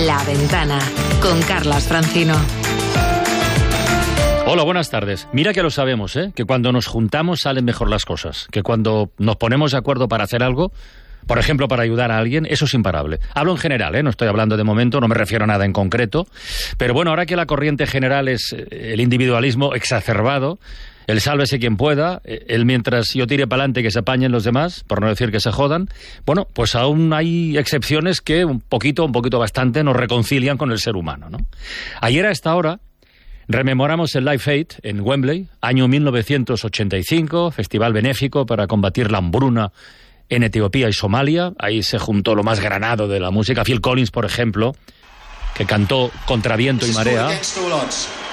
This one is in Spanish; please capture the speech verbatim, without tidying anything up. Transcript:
La Ventana, con Carlas Francino. Hola, buenas tardes. Mira que lo sabemos, ¿eh? Que cuando nos juntamos salen mejor las cosas. Que cuando nos ponemos de acuerdo para hacer algo, por ejemplo, para ayudar a alguien, eso es imparable. Hablo en general, ¿eh? No estoy hablando de momento, no me refiero a nada en concreto. Pero bueno, ahora que la corriente general es el individualismo exacerbado, el sálvese quien pueda, el mientras yo tire para adelante que se apañen los demás, por no decir que se jodan, bueno, pues aún hay excepciones que un poquito, un poquito bastante nos reconcilian con el ser humano, ¿no? Ayer a esta hora rememoramos el Live Aid en Wembley, año mil novecientos ochenta y cinco, festival benéfico para combatir la hambruna en Etiopía y Somalia. Ahí se juntó lo más granado de la música. Phil Collins, por ejemplo, que cantó Contra viento y marea.